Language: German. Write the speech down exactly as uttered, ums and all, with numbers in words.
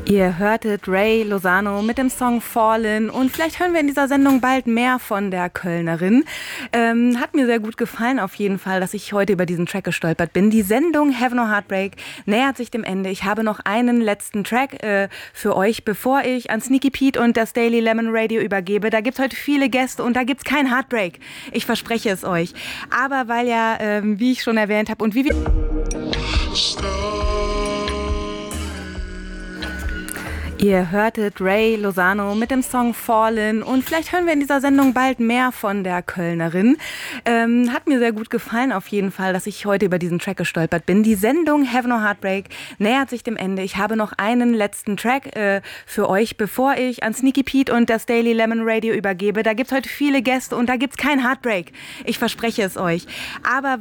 Ihr hörtet Ray Lozano mit dem Song Fallen und vielleicht hören wir in dieser Sendung bald mehr von der Kölnerin. Ähm, hat mir sehr gut gefallen auf jeden Fall, dass ich heute über diesen Track gestolpert bin. Die Sendung Have No Heartbreak nähert sich dem Ende. Ich habe noch einen letzten Track äh, für euch, bevor ich an Sneaky Pete und das Daily Lemon Radio übergebe. Da gibt es heute viele Gäste und da gibt es kein Heartbreak. Ich verspreche es euch. Aber weil ja, ähm, wie ich schon erwähnt habe und wie wir... Ihr hörtet Ray Lozano mit dem Song Fallen und vielleicht hören wir in dieser Sendung bald mehr von der Kölnerin. Ähm, hat mir sehr gut gefallen auf jeden Fall, dass ich heute über diesen Track gestolpert bin. Die Sendung Have No Heartbreak nähert sich dem Ende. Ich habe noch einen letzten Track äh, für euch, bevor ich an Sneaky Pete und das Daily Lemon Radio übergebe. Da gibt es heute viele Gäste und da gibt es kein Heartbreak. Ich verspreche es euch. Aber